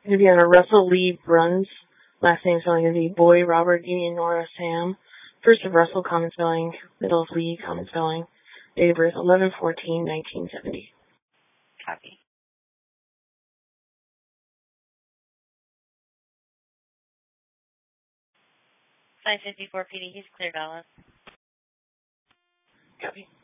Going to be on a Russell Lee Bruns. Last name's going to be Boy, Robert, Union, Nora, Sam. First of Russell, common spelling. Middle of Lee, common spelling. Date of birth, 11/14/1970. Copy. 554 PD, he's cleared, Alice. Copy.